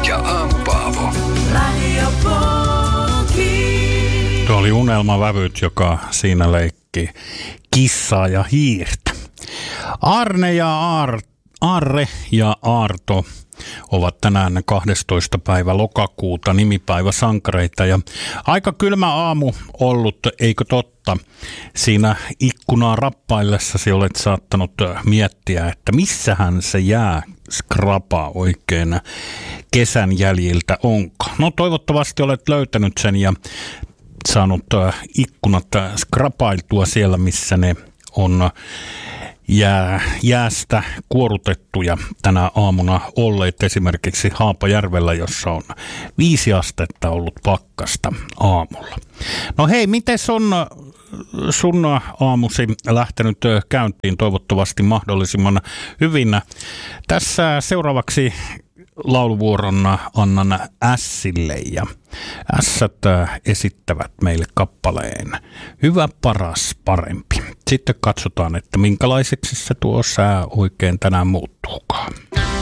ja Aamu Paavo. Tuo oli Unelmavävyt, joka siinä leikki kissaa ja hiirtä. Arre ja Aarto ovat tänään 12. päivä lokakuuta nimipäiväsankareita ja aika kylmä aamu ollut, eikö totta? Siinä ikkunaa rappaillessasi olet saattanut miettiä, että missähän se jääskrapa oikein kesän jäljiltä onkaan. No toivottavasti olet löytänyt sen ja saanut ikkunat skrapailtua siellä, missä ne on jäästä kuorutettuja tänä aamuna olleet, esimerkiksi Haapajärvellä, jossa on 5 astetta ollut pakkasta aamulla. No hei, mites on sun aamusi lähtenyt käyntiin? Toivottavasti mahdollisimman hyvin. Tässä seuraavaksi lauluvuoron annan Ässille ja Ässät esittävät meille kappaleen Hyvä, paras, parempi. Sitten katsotaan, että minkälaiseksi se tuo sää oikein tänään muuttuukaan.